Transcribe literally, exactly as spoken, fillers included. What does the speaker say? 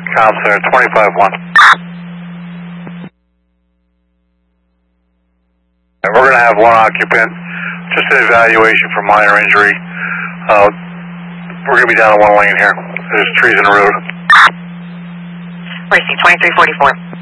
Com Center, twenty-five one. We're going to have one occupant, just an evaluation for minor injury. Uh, we're going to be down on one lane here. There's trees in the road. Racing twenty-three forty-four.